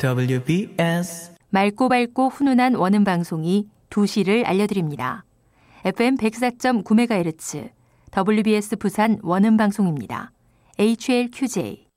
WBS 맑고 밝고 훈훈한 원음 방송이 2시를 알려드립니다. FM 104.9MHz WBS 부산 원음 방송입니다. HLQJ